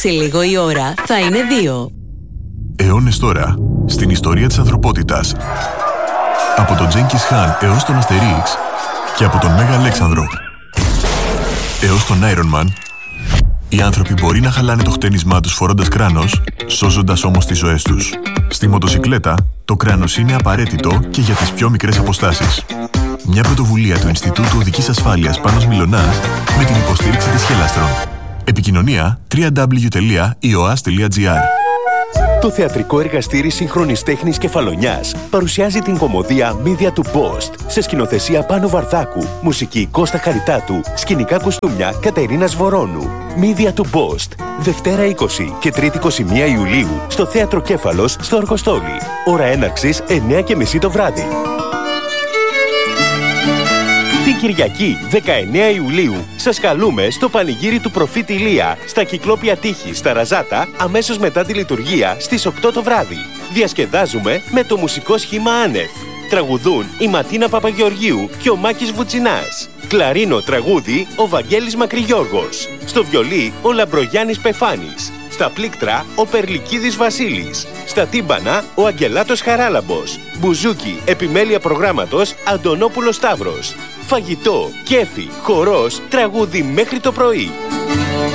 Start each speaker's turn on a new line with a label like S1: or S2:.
S1: Σε λίγο η ώρα θα είναι 2.
S2: Αιώνες τώρα, στην ιστορία της ανθρωπότητας. Από τον Τζένκις Χαν έως τον Αστερίξ και από τον Μέγα Αλέξανδρο έως τον Iron Man, οι άνθρωποι μπορεί να χαλάνε το χτένισμά τους φορώντας κράνος, σώζοντας όμως τις ζωές τους. Στη μοτοσικλέτα, το κράνος είναι απαραίτητο και για τις πιο μικρές αποστάσεις. Μια πρωτοβουλία του Ινστιτούτου Οδικής Ασφάλειας Πάνος Μιλωνάς με την υποστήριξη της Χελάστρον. Επικοινωνία www.ioas.gr.
S3: Το θεατρικό εργαστήρι σύγχρονης τέχνης Κεφαλονιάς παρουσιάζει την κωμωδία Μύδια του Post σε σκηνοθεσία Πάνο Βαρδάκου, μουσική Κώστα Χαριτάτου, σκηνικά κοστούμια Κατερίνας Βορώνου. Μύδια του Post, Δευτέρα 20 και Τρίτη 21 Ιουλίου στο Θέατρο Κέφαλος στο Αργοστόλι. Ώρα έναρξης 9:30 το βράδυ. Την Κυριακή 19 Ιουλίου σας καλούμε στο πανηγύρι του Προφήτη Ηλία στα Κυκλόπια Τύχη στα Ραζάτα αμέσως μετά τη λειτουργία στις 8 το βράδυ. Διασκεδάζουμε με το μουσικό σχήμα Άνευ. Τραγουδούν η Ματίνα Παπαγεωργίου και ο Μάκης Βουτσινάς. Κλαρίνο τραγούδι ο Βαγγέλης Μακρυγιώργος. Στο βιολί ο Λαμπρογιάννης Πεφάνης. Στα πλήκτρα ο Περλικίδης Βασίλης. Στα τύμπανα ο Αγγελάτος Χαράλαμπος. Μπουζούκι, επιμέλεια προγράμματος Αντωνόπουλος Σταύρος. Φαγητό, κέφι, χορός, τραγούδι μέχρι το πρωί.